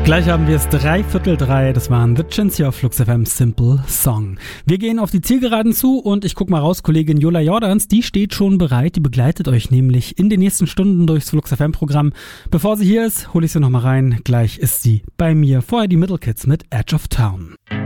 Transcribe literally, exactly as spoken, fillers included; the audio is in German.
Gleich haben wir es drei Viertel drei, das waren The Chins hier auf Flux F M, Simple Song. Wir gehen auf die Zielgeraden zu und ich guck mal raus, Kollegin Jola Jordans, die steht schon bereit, die begleitet euch nämlich in den nächsten Stunden durchs Flux F M Programm. Bevor sie hier ist, hole ich sie nochmal rein, gleich ist sie bei mir. Vorher die Middle Kids mit Edge of Town.